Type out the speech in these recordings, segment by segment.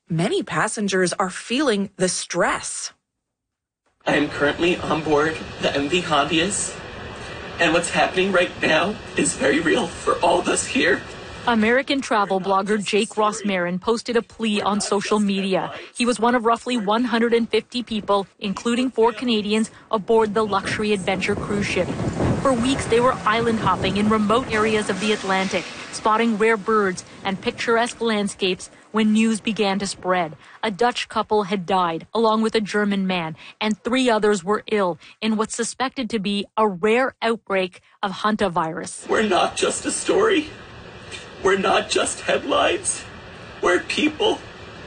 many passengers are feeling the stress. I am currently on board the MV Hondius, and what's happening right now is very real for all of us here. American travel blogger Jake Ross-Marin posted a plea on social media. He was one of roughly 150 people, including 4 Canadians, aboard the luxury adventure cruise ship. For weeks, they were island hopping in remote areas of the Atlantic, spotting rare birds and picturesque landscapes when news began to spread. A Dutch couple had died, along with a German man, and 3 others were ill in what's suspected to be a rare outbreak of hantavirus. We're not just a story. We're not just headlines. We're people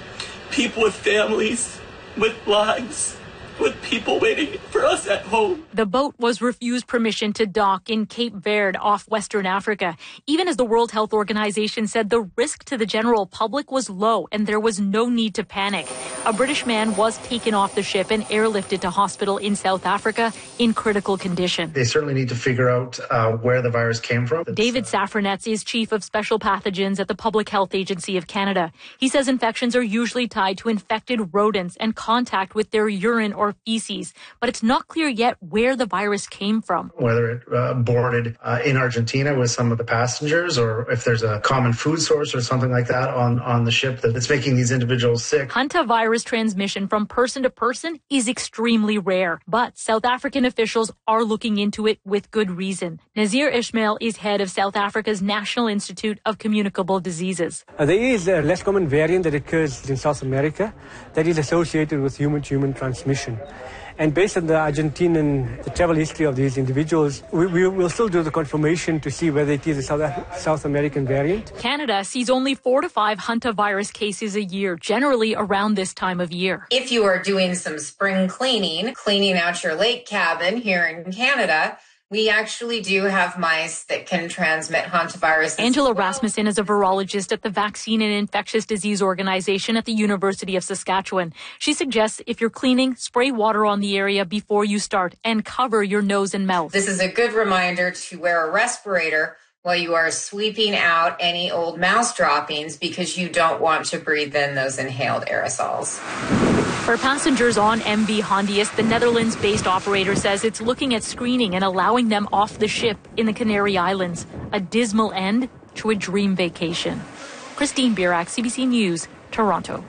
with families, with lives, with people waiting for us at home. The boat was refused permission to dock in Cape Verde off Western Africa, even as the World Health Organization said the risk to the general public was low and there was no need to panic. A British man was taken off the ship and airlifted to hospital in South Africa in critical condition. They certainly need to figure out where the virus came from. David Safranetz is Chief of Special Pathogens at the Public Health Agency of Canada. He says infections are usually tied to infected rodents and contact with their urine or feces, but it's not clear yet where the virus came from. Whether it boarded in Argentina with some of the passengers, or if there's a common food source or something like that on the ship that's making these individuals sick. Hantavirus transmission from person to person is extremely rare, but South African officials are looking into it with good reason. Nazir Ismail is head of South Africa's National Institute of Communicable Diseases. There is a less common variant that occurs in South America that is associated with human-to-human transmission. And based on the Argentinian travel history of these individuals, we will still do the confirmation to see whether it is a South American variant. Canada sees only 4 to 5 hantavirus cases a year, generally around this time of year. If you are doing some spring cleaning out your lake cabin here in Canada, we actually do have mice that can transmit hantavirus. Angela Rasmussen is a virologist at the Vaccine and Infectious Disease Organization at the University of Saskatchewan. She suggests if you're cleaning, spray water on the area before you start and cover your nose and mouth. This is a good reminder to wear a respirator while you are sweeping out any old mouse droppings because you don't want to breathe in those inhaled aerosols. For passengers on MV Hondius, the Netherlands-based operator says it's looking at screening and allowing them off the ship in the Canary Islands. A dismal end to a dream vacation. Christine Birak, CBC News, Toronto.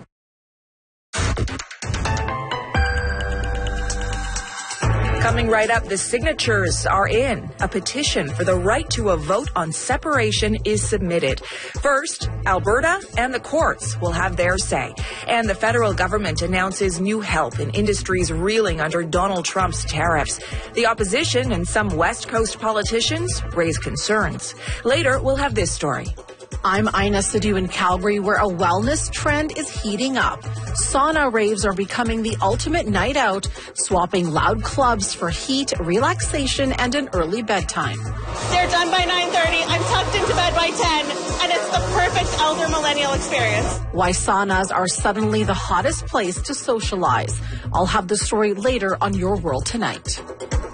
Coming right up, the signatures are in. A petition for the right to a vote on separation is submitted. First, Alberta and the courts will have their say. And the federal government announces new help in industries reeling under Donald Trump's tariffs. The opposition and some West Coast politicians raise concerns. Later, we'll have this story. I'm Ina Sidhu in Calgary, where a wellness trend is heating up. Sauna raves are becoming the ultimate night out, swapping loud clubs for heat, relaxation, and an early bedtime. They're done by 9:30. I'm tucked into bed by 10, and it's the perfect elder millennial experience. Why saunas are suddenly the hottest place to socialize. I'll have the story later on Your World Tonight.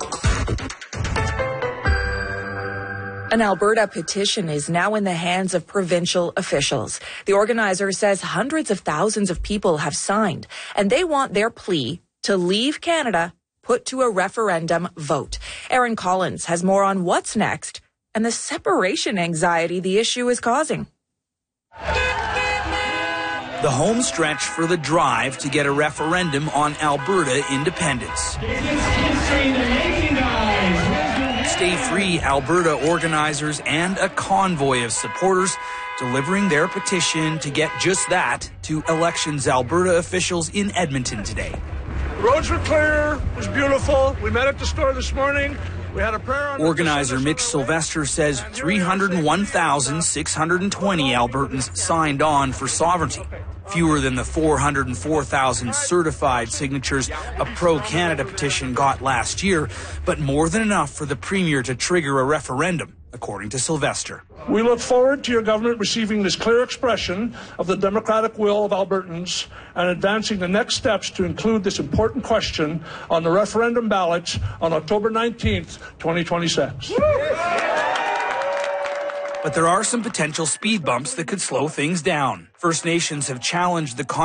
An Alberta petition is now in the hands of provincial officials. The organizer says hundreds of thousands of people have signed, and they want their plea to leave Canada put to a referendum vote. Aaron Collins has more on what's next and the separation anxiety the issue is causing. The home stretch for the drive to get a referendum on Alberta independence. Stay Free Alberta organizers and a convoy of supporters delivering their petition to get just that to Elections Alberta officials in Edmonton today. The roads were clear. It was beautiful. We met at the store this morning. We had a prayer on. Organizer Mitch Sylvester says 301,620 Albertans signed on for sovereignty. Fewer than the 404,000 certified signatures a pro-Canada petition got last year, but more than enough for the Premier to trigger a referendum, according to Sylvester. We look forward to your government receiving this clear expression of the democratic will of Albertans and advancing the next steps to include this important question on the referendum ballot on October 19th, 2026. But there are some potential speed bumps that could slow things down. First Nations have challenged the